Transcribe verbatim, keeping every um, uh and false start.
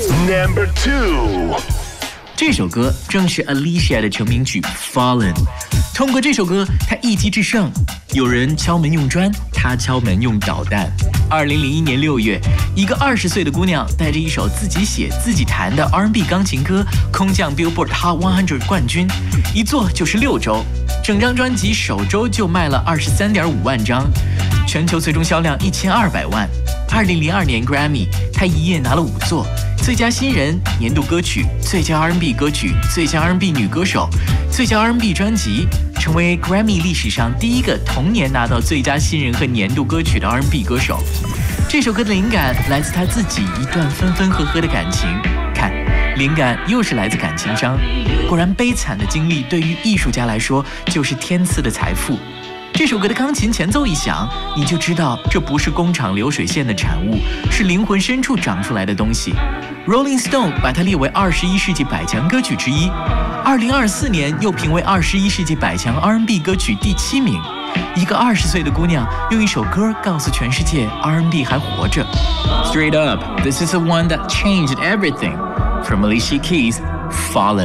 Number two， 这首歌正是 Alicia 的成名曲《Fallen》。通过这首歌，她一击制胜。有人敲门用砖，她敲门用导弹。二零零一年六月，一个二十岁的姑娘带着一首自己写自己弹的 R and B 钢琴歌，空降 Billboard Hot 一百冠军，一做就是六周。整张专辑首周就卖了二十三点五万张，全球最终销量一千二百万。二零零二年 Grammy， 她一夜拿了五座。最佳新人、年度歌曲、最佳 R and B 歌曲、最佳 R and B 女歌手、最佳 R and B 专辑，成为 Grammy 历史上第一个同年拿到最佳新人和年度歌曲的 R and B 歌手。这首歌的灵感来自她自己一段分分合合的感情，看，灵感又是来自感情伤。果然，悲惨的经历对于艺术家来说就是天赐的财富。这首歌的钢琴前奏一响，你就知道这不是工厂流水线的产物，是灵魂深处长出来的东西。Rolling Stone 把它列为二十一世纪百强歌曲之一，二零二四年又评为二十一世纪百强 R and B 歌曲第七名。一个二十岁的姑娘用一首歌告诉全世界 R and B 还活着。Straight up, this is the one that changed everything. From Alicia Keys, Fallen.